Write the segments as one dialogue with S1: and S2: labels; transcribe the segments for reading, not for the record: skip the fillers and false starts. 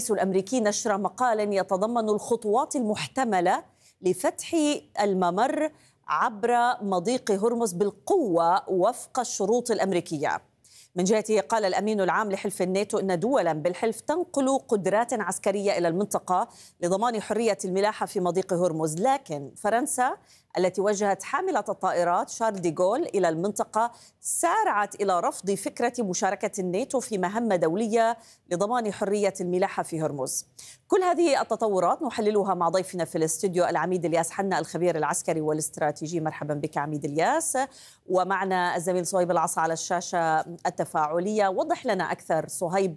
S1: الرئيس الأمريكي نشر مقال يتضمن الخطوات المحتملة لفتح الممر عبر مضيق هرمز بالقوة وفق الشروط الأمريكية. من جهته قال الأمين العام لحلف الناتو أن دولا بالحلف تنقل قدرات عسكرية إلى المنطقة لضمان حرية الملاحة في مضيق هرمز، لكن فرنسا التي وجهت حاملة الطائرات شارل دي غول إلى المنطقة سارعت إلى رفض فكرة مشاركة الناتو في مهمة دولية لضمان حرية الملاحة في هرمز. كل هذه التطورات نحللها مع ضيفنا في الاستوديو العميد الياس حنا الخبير العسكري والاستراتيجي. مرحبا بك عميد الياس. ومعنا الزميل صهيب العصا على الشاشة التفاعلية. وضح لنا أكثر صهيب،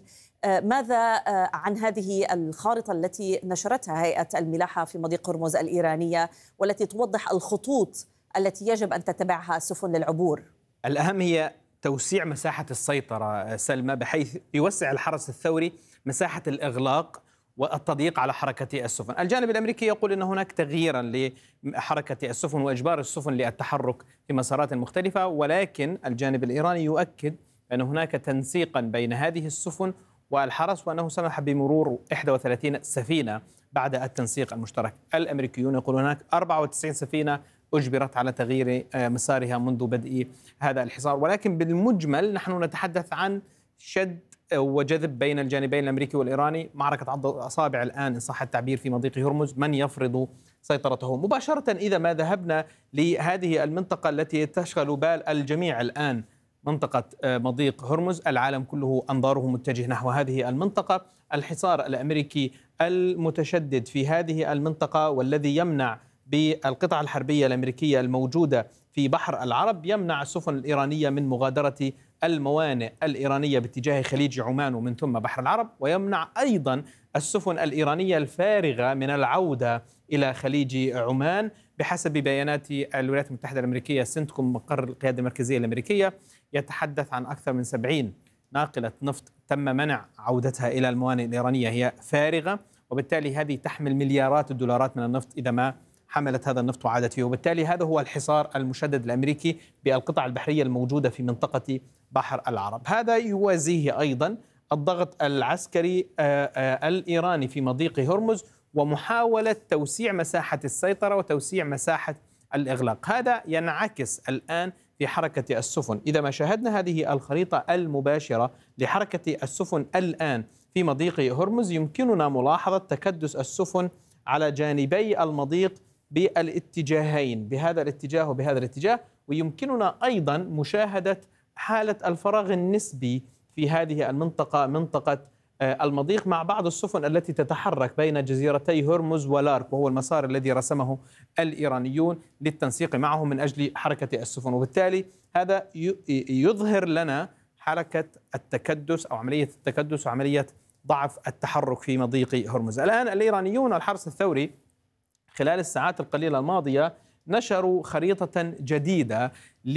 S1: ماذا عن هذه الخارطة التي نشرتها هيئة الملاحة في مضيق هرمز الإيرانية والتي توضح الخطوط التي يجب أن تتبعها السفن للعبور؟
S2: الأهم هي توسيع مساحة السيطرة سلمى، بحيث يوسع الحرس الثوري مساحة الإغلاق والتضييق على حركة السفن. الجانب الأمريكي يقول أن هناك تغييرا لحركة السفن وإجبار السفن للتحرك في مسارات مختلفة، ولكن الجانب الإيراني يؤكد أن هناك تنسيقا بين هذه السفن والحرس، وأنه سمح بمرور 31 سفينة بعد التنسيق المشترك. الأمريكيون يقولون هناك 94 سفينة أجبرت على تغيير مسارها منذ بدء هذا الحصار، ولكن بالمجمل نحن نتحدث عن شد وجذب بين الجانبين الأمريكي والإيراني، معركة عض الأصابع الآن إن صح التعبير في مضيق هرمز، من يفرض سيطرته مباشرة. إذا ما ذهبنا لهذه المنطقة التي تشغل بال الجميع الآن، منطقة مضيق هرمز، العالم كله أنظاره متجه نحو هذه المنطقة. الحصار الأمريكي المتشدد في هذه المنطقة والذي يمنع بالقطع الحربية الأمريكية الموجودة في بحر العرب يمنع السفن الإيرانية من مغادرة الموانئ الإيرانية باتجاه خليج عمان ومن ثم بحر العرب، ويمنع أيضا السفن الإيرانية الفارغة من العودة إلى خليج عمان. بحسب بيانات الولايات المتحدة الأمريكية سنتكوم، مقر القيادة المركزية الأمريكية، يتحدث عن أكثر من 70 ناقلة نفط تم منع عودتها إلى الموانئ الإيرانية، هي فارغة، وبالتالي هذه تحمل مليارات الدولارات من النفط إذا ما حملت هذا النفط وعادت فيه. وبالتالي هذا هو الحصار المشدد الأمريكي بالقطع البحرية الموجودة في منطقة بحر العرب. هذا يوازيه أيضا الضغط العسكري الإيراني في مضيق هرمز ومحاولة توسيع مساحة السيطرة وتوسيع مساحة الإغلاق. هذا ينعكس الآن في حركة السفن. إذا ما شاهدنا هذه الخريطة المباشرة لحركة السفن الآن في مضيق هرمز، يمكننا ملاحظة تكدس السفن على جانبي المضيق بالاتجاهين، بهذا الاتجاه وبهذا الاتجاه، ويمكننا أيضا مشاهدة حالة الفراغ النسبي في هذه المنطقة، منطقة المضيق، مع بعض السفن التي تتحرك بين جزيرتي هرمز ولارك، وهو المسار الذي رسمه الإيرانيون للتنسيق معه من أجل حركة السفن. وبالتالي هذا يظهر لنا حركة التكدس أو عملية التكدس وعملية ضعف التحرك في مضيق هرمز. الآن الإيرانيون الحرس الثوري خلال الساعات القليلة الماضية نشروا خريطة جديدة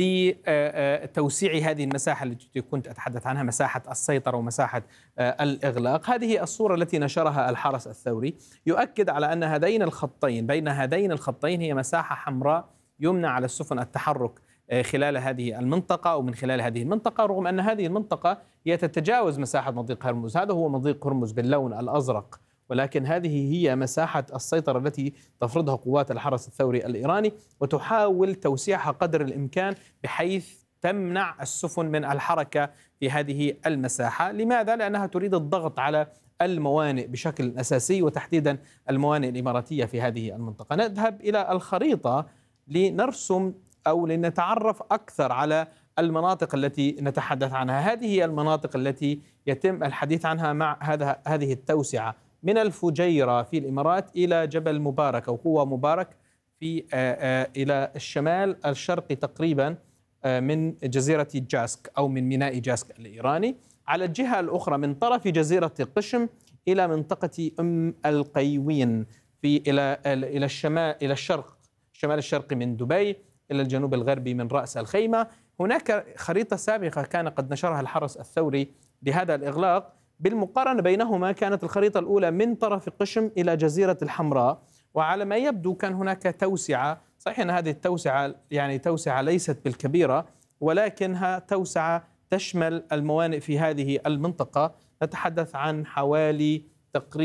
S2: لتوسيع هذه المساحة التي كنت أتحدث عنها، مساحة السيطرة ومساحة الإغلاق. هذه الصورة التي نشرها الحرس الثوري يؤكد على أن هذين الخطين، بين هذين الخطين هي مساحة حمراء يمنع على السفن التحرك خلال هذه المنطقة أو من خلال هذه المنطقة، رغم أن هذه المنطقة هي تتجاوز مساحة مضيق هرمز. هذا هو مضيق هرمز باللون الأزرق، ولكن هذه هي مساحة السيطرة التي تفرضها قوات الحرس الثوري الإيراني، وتحاول توسيعها قدر الإمكان بحيث تمنع السفن من الحركة في هذه المساحة. لماذا؟ لأنها تريد الضغط على الموانئ بشكل أساسي، وتحديدا الموانئ الإماراتية في هذه المنطقة. نذهب إلى الخريطة لنرسم أو لنتعرف أكثر على المناطق التي نتحدث عنها. هذه هي المناطق التي يتم الحديث عنها مع هذه التوسعة، من الفجيرة في الإمارات إلى جبل مبارك أو قوة مبارك في إلى الشمال الشرقي تقريبا من جزيرة جاسك أو من ميناء جاسك الإيراني. على الجهة الأخرى من طرف جزيرة قشم إلى منطقة القيوين في إلى الشمال، إلى الشرق، الشمال الشرقي من دبي إلى الجنوب الغربي من رأس الخيمة. هناك خريطة سابقة كان قد نشرها الحرس الثوري لهذا الإغلاق، بالمقارنة بينهما كانت الخريطة الأولى من طرف قشم إلى جزيرة الحمراء، وعلى ما يبدو كان هناك توسعة. صحيح أن هذه التوسعة يعني توسعة ليست بالكبيرة، ولكنها توسعة تشمل الموانئ في هذه المنطقة. نتحدث عن حوالي تقريبا